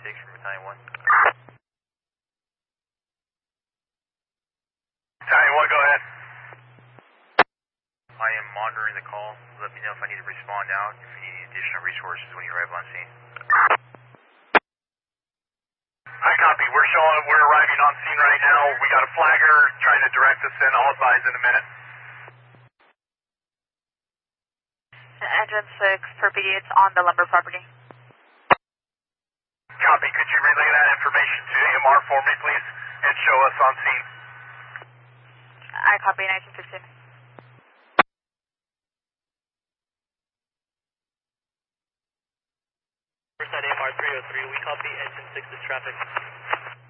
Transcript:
6 from Battalion 1. Battalion 1, go ahead. I am monitoring the call. Let me know if I need to respond out, if you need additional resources when you arrive on scene. I copy. We're arriving on scene right now. We got a flagger trying to direct us in. I'll advise in a minute. Engine 6 per PD, it's on the lumber property. Copy. Could you relay that information to AMR for me, please, and show us on scene? I copy 1915. First at AMR 303, we copy engine 6 is traffic.